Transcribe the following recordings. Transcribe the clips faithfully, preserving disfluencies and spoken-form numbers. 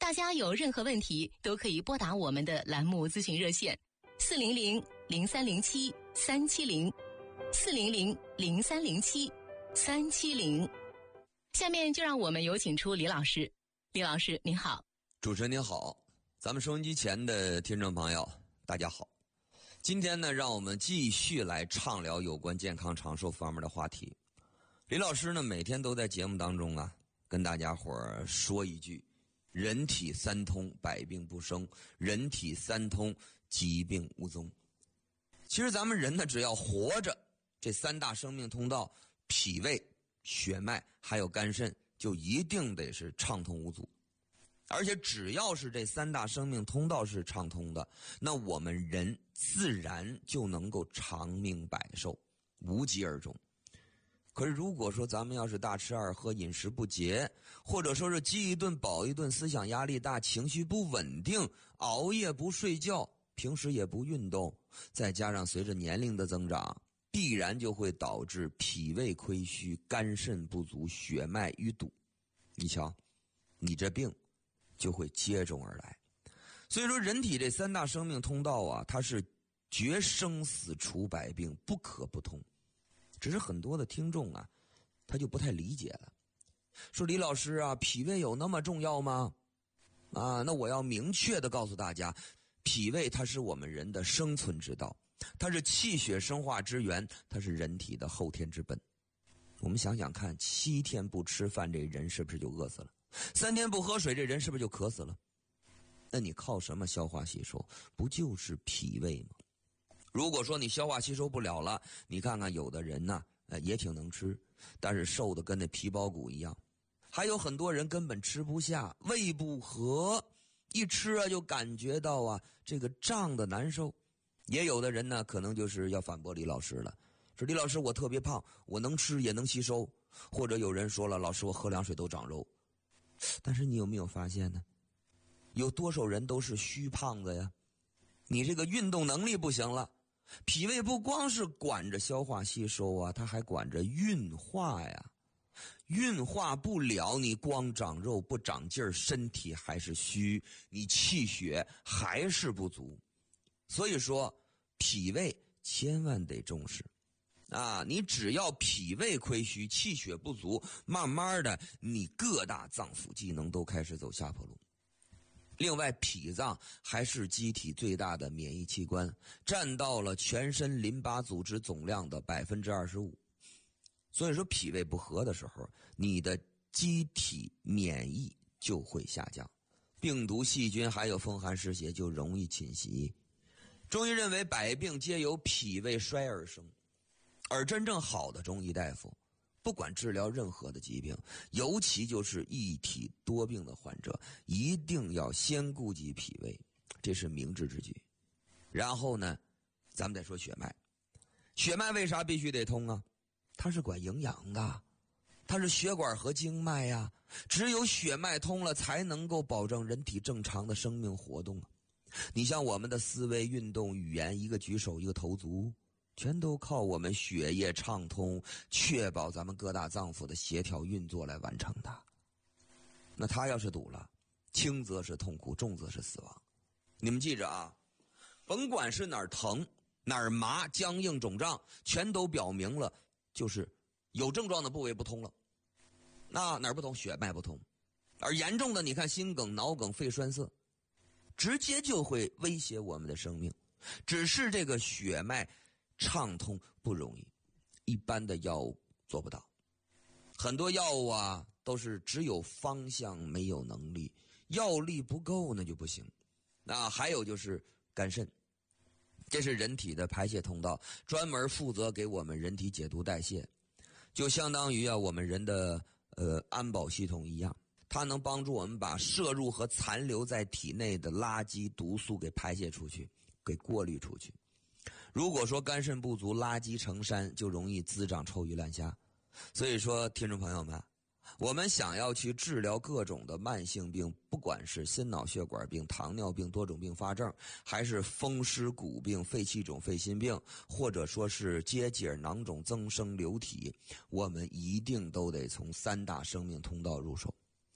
大家有任何问题都可以拨打我们的栏目咨询热线四零零零三零七三七零四零零零三零七三七零。下面就让我们有请出李老师。李老师您好。 主持人您好，咱们收音机前的听众朋友大家好。今天呢，让我们继续来畅聊有关健康长寿方面的话题。李老师呢，每天都在节目当中啊，跟大家伙儿说一句：人体三通，百病不生；人体三通，疾病无踪。其实咱们人呢，只要活着，这三大生命通道，脾胃、血脉还有肝肾，就一定得是畅通无阻。而且只要是这三大生命通道是畅通的，那我们人自然就能够长命百寿，无疾而终。可是如果说咱们要是大吃二喝，饮食不节，或者说是饥一顿饱一顿，思想压力大，情绪不稳定，熬夜不睡觉，平时也不运动，再加上随着年龄的增长，必然就会导致脾胃亏虚，肝肾不足，血脉淤堵。你瞧，你这病就会接踵而来。所以说人体这三大生命通道啊，它是决生死除百病，不可不通。只是很多的听众啊，他就不太理解了，说李老师啊，脾胃有那么重要吗？啊，那我要明确的告诉大家，脾胃它是我们人的生存之道，它是气血生化之源，它是人体的后天之本。我们想想看，七天不吃饭，这人是不是就饿死了？三天不喝水，这人是不是就渴死了？那你靠什么消化吸收？不就是脾胃吗？如果说你消化吸收不了了，你看看有的人呢，呃，也挺能吃，但是瘦的跟那皮包骨一样。还有很多人根本吃不下，胃不和，一吃啊就感觉到啊这个胀的难受。也有的人呢，可能就是要反驳李老师了，说李老师我特别胖，我能吃也能吸收。或者有人说了，老师我喝凉水都长肉。但是你有没有发现呢？有多少人都是虚胖子呀？你这个运动能力不行了。脾胃不光是管着消化吸收啊，它还管着运化呀。运化不了，你光长肉不长劲儿，身体还是虚，你气血还是不足。所以说脾胃千万得重视啊！你只要脾胃亏虚，气血不足，慢慢的你各大脏腑机能都开始走下坡路。另外，脾脏还是机体最大的免疫器官，占到了全身淋巴组织总量的 百分之二十五。 所以说脾胃不和的时候，你的机体免疫就会下降，病毒细菌还有风寒湿邪就容易侵袭。中医认为百病皆由脾胃衰而生，而真正好的中医大夫不管治疗任何的疾病，尤其就是一体多病的患者，一定要先顾及脾胃，这是明智之举。然后呢，咱们再说血脉。血脉为啥必须得通啊？它是管营养的，它是血管和经脉呀。只有血脉通了，才能够保证人体正常的生命活动啊。你像我们的思维、运动、语言，一个举手，一个投足，全都靠我们血液畅通，确保咱们各大脏腑的协调运作来完成的。那它要是堵了，轻则是痛苦，重则是死亡。你们记着啊，甭管是哪儿疼、哪儿麻、僵硬、肿胀，全都表明了就是有症状的部位不通了。那哪儿不通？血脉不通。而严重的，你看心梗、脑梗、肺栓塞，直接就会威胁我们的生命。只是这个血脉畅通不容易，一般的药物做不到。很多药物啊都是只有方向没有能力，药力不够那就不行。那还有就是肝肾，这是人体的排泄通道，专门负责给我们人体解毒代谢，就相当于啊我们人的呃安保系统一样，它能帮助我们把摄入和残留在体内的垃圾毒素给排泄出去，给过滤出去。如果说肝肾不足，垃圾成山，就容易滋长臭鱼烂虾。所以说听众朋友们，我们想要去治疗各种的慢性病，不管是心脑血管病、糖尿病、多种并发症，还是风湿骨病、肺气肿、肺心病，或者说是结节、囊肿、增生、流体，我们一定都得从三大生命通道入手。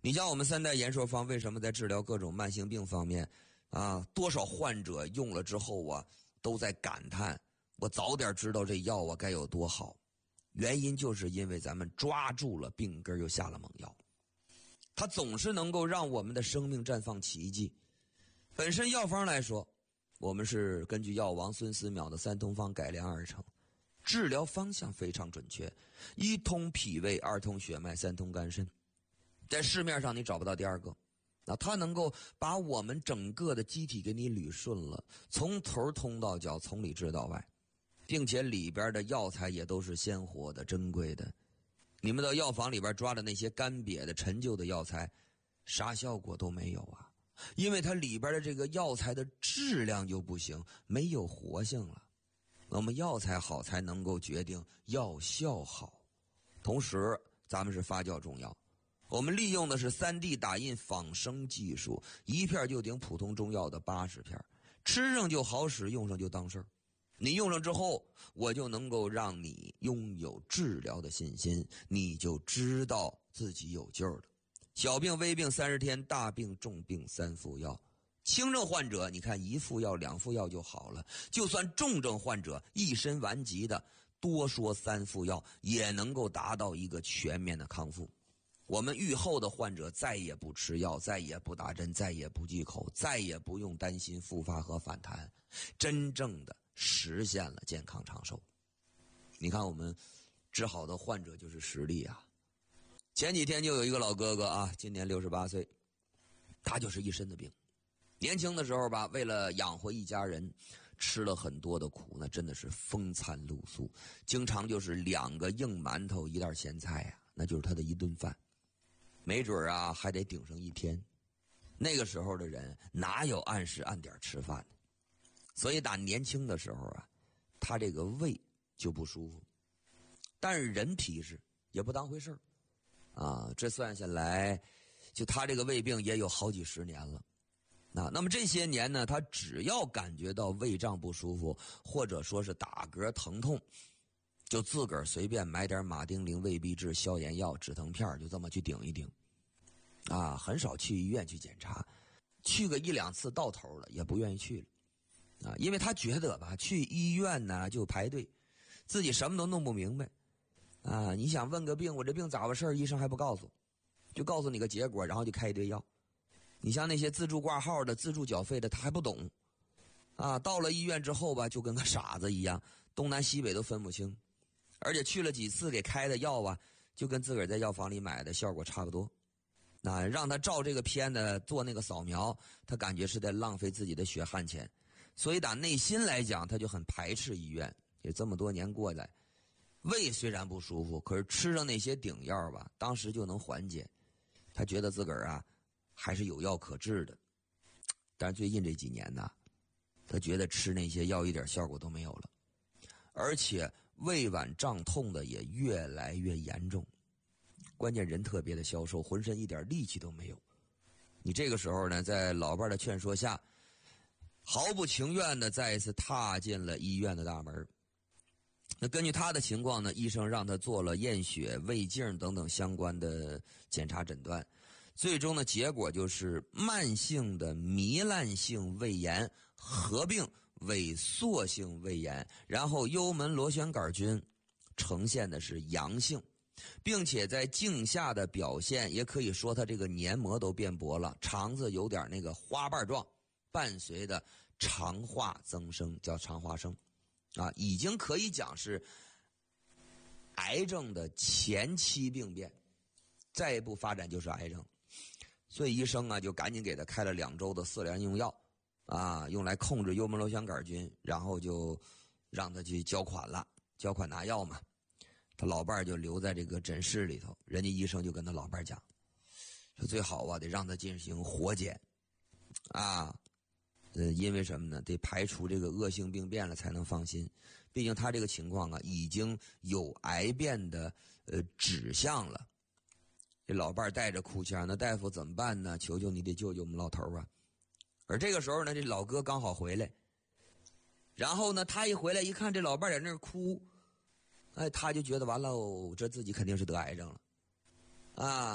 你像我们三代延寿方为什么在治疗各种慢性病方面啊，多少患者用了之后啊都在感叹，我早点知道这药啊该有多好。原因就是因为咱们抓住了病根又下了猛药，它总是能够让我们的生命绽放奇迹。本身药方来说，我们是根据药王孙思邈的三通方改良而成，治疗方向非常准确，一通脾胃，二通血脉，三通肝肾，在市面上你找不到第二个。那它能够把我们整个的机体给你捋顺了，从头通到脚，从里治到外，并且里边的药材也都是鲜活的、珍贵的。你们到药房里边抓的那些干瘪的、陈旧的药材，啥效果都没有啊！因为它里边的这个药材的质量就不行，没有活性了。那么药材好才能够决定药效好。同时，咱们是发酵中药，我们利用的是 三 D 打印仿生技术，一片就顶普通中药的八十片，吃上就好使，用上就当事儿。你用上之后，我就能够让你拥有治疗的信心，你就知道自己有救了。小病微病三十天，大病重病三副药。轻症患者你看一副药两副药就好了，就算重症患者一身顽疾的，多说三副药也能够达到一个全面的康复。我们愈后的患者再也不吃药，再也不打针，再也不忌口，再也不用担心复发和反弹，真正的实现了健康长寿。你看我们治好的患者就是实例啊。前几天就有一个老哥哥啊，今年六十八岁，他就是一身的病。年轻的时候吧，为了养活一家人，吃了很多的苦，那真的是风餐露宿，经常就是两个硬馒头一袋咸菜呀、啊，那就是他的一顿饭，没准啊还得顶上一天。那个时候的人哪有按时按点吃饭呢？所以打年轻的时候啊，他这个胃就不舒服，但是人皮实也不当回事儿。啊，这算下来，就他这个胃病也有好几十年了。啊，那么这些年呢，他只要感觉到胃胀不舒服，或者说是打嗝疼痛，就自个儿随便买点马丁啉、胃必治、消炎药、止疼片，就这么去顶一顶。啊，很少去医院去检查，去个一两次到头了，也不愿意去了。啊，因为他觉得吧，去医院呢就排队，自己什么都弄不明白。啊，你想问个病，我这病咋回事，医生还不告诉，就告诉你个结果，然后就开一堆药。你像那些自助挂号的、自助缴费的，他还不懂。啊，到了医院之后吧，就跟个傻子一样，东南西北都分不清。而且去了几次给开的药啊，就跟自个儿在药房里买的效果差不多。那让他照这个片子做那个扫描，他感觉是在浪费自己的血汗钱。所以打内心来讲，他就很排斥医院。也这么多年过来，胃虽然不舒服，可是吃上那些顶药吧，当时就能缓解。他觉得自个儿啊还是有药可治的。但是最近这几年呢，他觉得吃那些药一点效果都没有了，而且胃脘胀痛的也越来越严重。关键人特别的消瘦，浑身一点力气都没有。你这个时候呢，在老伴的劝说下，毫不情愿的再一次踏进了医院的大门。那根据他的情况呢，医生让他做了验血、胃镜等等相关的检查诊断，最终的结果就是慢性的糜烂性胃炎合并萎缩性胃炎，然后幽门螺旋杆菌呈现的是阳性，并且在镜下的表现也可以说他这个黏膜都变薄了，肠子有点那个花瓣状，伴随的肠化增生，叫肠化生。啊，已经可以讲是癌症的前期病变，再一步发展就是癌症。所以医生啊就赶紧给他开了两周的四联用药，啊，用来控制幽门螺旋杆菌，然后就让他去交款了，交款拿药嘛。他老伴儿就留在这个诊室里头，人家医生就跟他老伴儿讲，说最好啊得让他进行活检，啊。呃，因为什么呢？得排除这个恶性病变了才能放心。毕竟他这个情况啊，已经有癌变的呃指向了。这老伴儿带着哭腔，那大夫怎么办呢？求求你得救救我们老头啊！而这个时候呢，这老哥刚好回来，然后呢，他一回来一看这老伴儿在那儿哭，哎，他就觉得完了，这自己肯定是得癌症了，啊！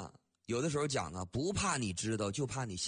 有的时候讲呢，不怕你知道，就怕你